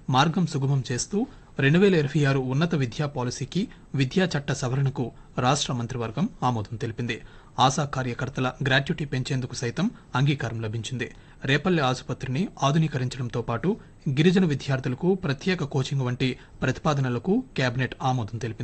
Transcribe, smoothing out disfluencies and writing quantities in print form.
మార్గం సుగమం చేస్తూ 2026 ఉన్నత విద్యా పాలసీకి విద్యా చట్ట సవరణకు రాష్ట్ర మంత్రివర్గం ఆమోదం తెలిపింది. ఆశా కార్యకర్తల గ్రాట్యుటీ పెంచేందుకు సైతం అంగీకారం లభించింది. రేపల్లె ఆసుపత్రిని ఆధునీకరించడంతో పాటు గిరిజన విద్యార్థులకు ప్రత్యేక కోచింగ్ వంటి ప్రతిపాదనలకు కేబినెట్ ఆమోదం తెలిపింది.